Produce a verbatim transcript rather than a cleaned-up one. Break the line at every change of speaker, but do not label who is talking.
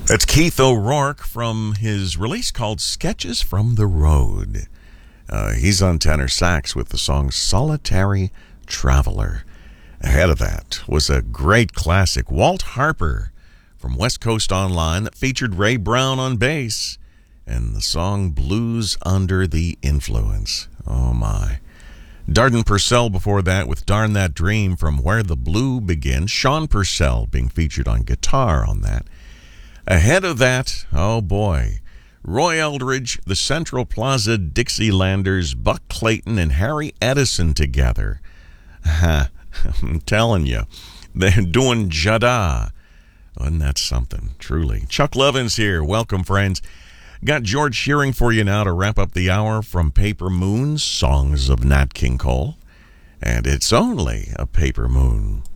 That's Keith O'Rourke from his release called Sketches from the Road. Uh, he's on tenor sax with the song Solitary Traveler. Ahead of that was a great classic, Walt Harper from West Coast Online, that featured Ray Brown on bass, and the song Blues Under the Influence. Oh my. Darden Purcell before that with Darn That Dream from Where the Blue Begins. Sean Purcell being featured on guitar on that. Ahead of that, oh boy, Roy Eldridge, the Central Plaza Dixielanders, Buck Clayton, and Harry Edison together. I'm telling you, they're doing Jada. Wasn't that something, truly? Chuck Lovins here. Welcome, friends. Got George Shearing for you now to wrap up the hour from Paper Moon's Songs of Nat King Cole. And it's only a paper moon.